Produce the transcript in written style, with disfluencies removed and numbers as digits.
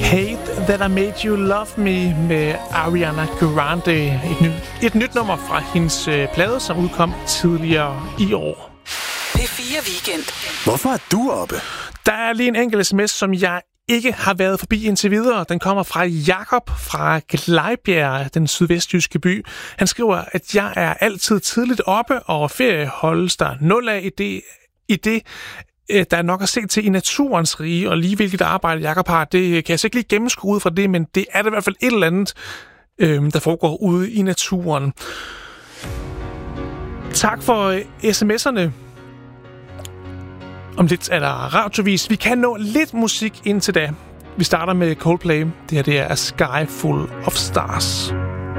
Hate That I Made You Love Me med Ariana Grande. Et nyt nummer fra hendes plade, som udkom tidligere i år. P4 Weekend. Hvorfor er du oppe? Der er lige en enkelt sms, som jeg ikke har været forbi indtil videre. Den kommer fra Jakob fra Glejbjerg, den sydvestjyske by. Han skriver, at jeg er altid tidligt oppe, og ferie holdes der 0 af i det. Der er nok at se til i naturens rige, og lige hvilket arbejde Jakob har, det kan jeg så ikke lige gennemskue ud fra det, men det er det i hvert fald et eller andet, der foregår ude i naturen. Tak for sms'erne. Om lidt er der radiovis. Vi kan nå lidt musik indtil da. Vi starter med Coldplay. Det her det er A Sky Full of Stars.